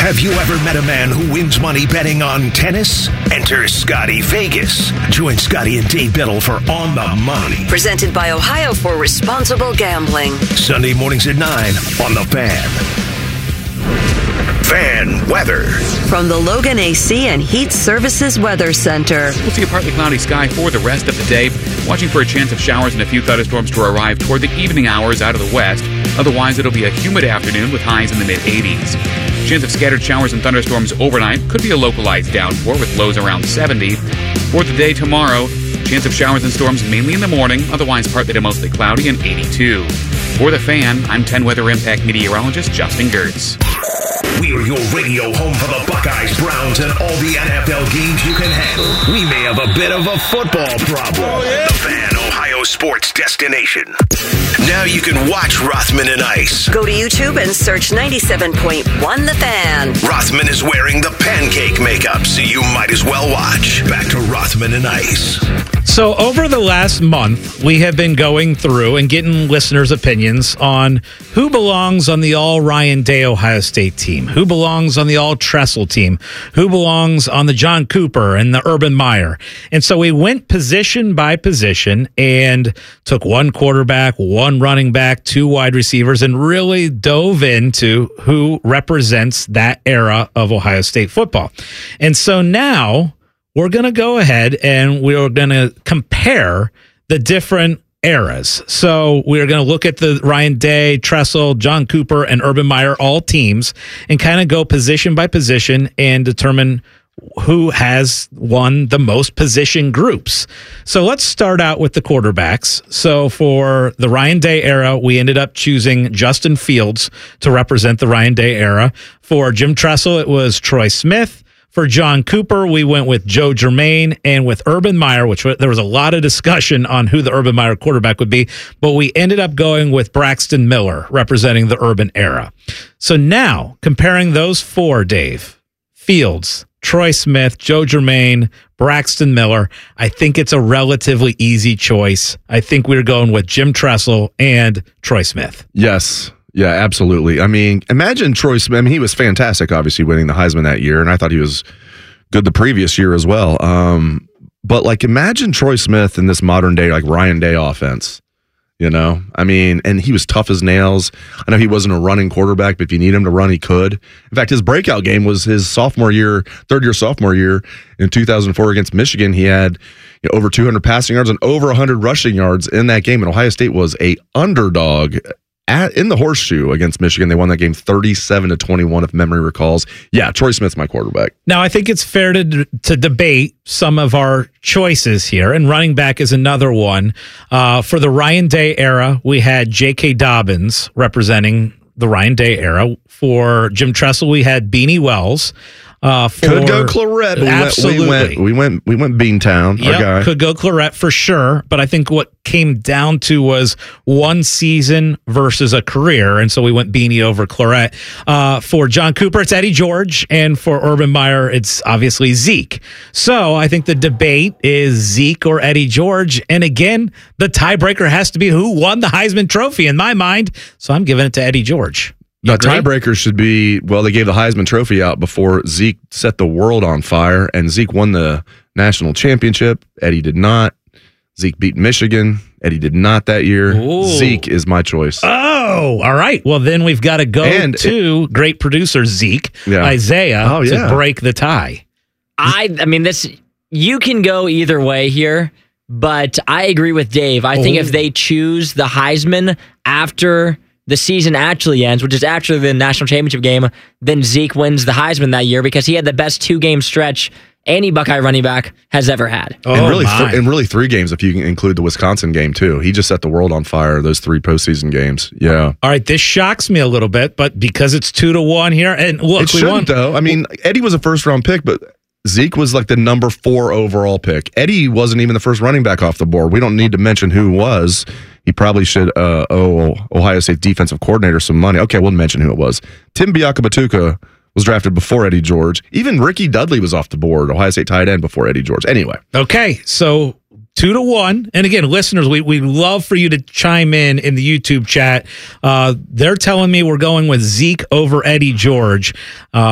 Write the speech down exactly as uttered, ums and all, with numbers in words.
Have you ever met a man who wins money betting on tennis? Enter Scotty Vegas. Join Scotty and Dave Biddle for On the Money. Presented by Ohio for Responsible Gambling. Sunday mornings at nine on The Fan. Fan weather. From the Logan A C and Heat Services Weather Center. We'll see a partly cloudy sky for the rest of the day. Watching for a chance of showers and a few thunderstorms to arrive toward the evening hours out of the west. Otherwise, it'll be a humid afternoon with highs in the mid-eighties. Chance of scattered showers and thunderstorms overnight. Could be a localized downpour with lows around seventy. For the day tomorrow, chance of showers and storms mainly in the morning. Otherwise, partly to mostly cloudy and eighty-two. For The Fan, I'm ten Weather Impact meteorologist Justin Gertz. We're your radio home for the Buckeyes, Browns, and all the N F L games you can handle. We may have a bit of a football problem. Oh, yeah. The Fan, Ohio sports destination. Now you can watch Rothman and Ice. Go to YouTube and search ninety-seven point one The Fan. Rothman is wearing the pancake makeup, so you might as well watch. Back to Rothman and Ice. So over the last month, we have been going through and getting listeners' opinions on who belongs on the all-Ryan Day Ohio State team, who belongs on the all-Tressel team, who belongs on the John Cooper and the Urban Meyer. And so we went position by position and took one quarterback, one running back, two wide receivers, and really dove into who represents that era of Ohio State football. And so now we're going to go ahead and we're going to compare the different eras. So we're going to look at the Ryan Day, Tressel, John Cooper, and Urban Meyer, all teams, and kind of go position by position and determine who has won the most position groups. So let's start out with the quarterbacks. So for the Ryan Day era, we ended up choosing Justin Fields to represent the Ryan Day era. For Jim Tressel, it was Troy Smith. For John Cooper, we went with Joe Germain, and with Urban Meyer, which there was a lot of discussion on who the Urban Meyer quarterback would be, but we ended up going with Braxton Miller representing the Urban era. So now, comparing those four, Dave, Fields, Troy Smith, Joe Germain, Braxton Miller, I think it's a relatively easy choice. I think we're going with Jim Tressel and Troy Smith. Yes. Yeah, absolutely. I mean, imagine Troy Smith. I mean, he was fantastic, obviously, winning the Heisman that year, and I thought he was good the previous year as well. Um, but, like, imagine Troy Smith in this modern day, like, Ryan Day offense, you know? I mean, and he was tough as nails. I know he wasn't a running quarterback, but if you need him to run, he could. In fact, his breakout game was his sophomore year, third-year sophomore year in two thousand four against Michigan. He had you know, over two hundred passing yards and over one hundred rushing yards in that game, and Ohio State was a underdog At, in the horseshoe against Michigan. They won that game thirty-seven to twenty-one, if memory recalls. Yeah, Troy Smith's my quarterback. Now, I think it's fair to to debate some of our choices here, and running back is another one. Uh, for the Ryan Day era, we had J K. Dobbins representing the Ryan Day era. For Jim Tressel, we had Beanie Wells. Uh, for, could go Claret. We absolutely. Went, we went, we went, we went Beantown. Yep, our guy. Could go Claret for sure. But I think what came down to was one season versus a career. And so we went Beanie over Claret. Uh, for John Cooper, it's Eddie George. And for Urban Meyer, it's obviously Zeke. So I think the debate is Zeke or Eddie George. And again, the tiebreaker has to be who won the Heisman Trophy in my mind. So I'm giving it to Eddie George. The tiebreaker should be, well, they gave the Heisman Trophy out before Zeke set the world on fire, and Zeke won the national championship. Eddie did not. Zeke beat Michigan. Eddie did not that year. Ooh. Zeke is my choice. Oh, all right. Well, then we've got to go and to it, great producer Zeke, yeah. Isaiah, oh, yeah. to break the tie. I, I mean, this you can go either way here, but I agree with Dave. I oh. think if they choose the Heisman after the season actually ends, which is actually the national championship game, then Zeke wins the Heisman that year because he had the best two-game stretch any Buckeye running back has ever had. Oh, and really, th- and really three games if you can include the Wisconsin game, too. He just set the world on fire, those three postseason games. Yeah. All right, this shocks me a little bit, but because it's two to one here, and look, it we shouldn't, won. though. I mean, Eddie was a first-round pick, but Zeke was like the number four overall pick. Eddie wasn't even the first running back off the board. We don't need to mention who was. He probably should uh, owe Ohio State defensive coordinator some money. Okay, we'll mention who it was. Tim Biakabatuka was drafted before Eddie George. Even Ricky Dudley was off the board, Ohio State tight end, before Eddie George. Anyway. Okay, so two to one. And again, listeners, we we love for you to chime in in the YouTube chat. Uh, they're telling me we're going with Zeke over Eddie George. Uh,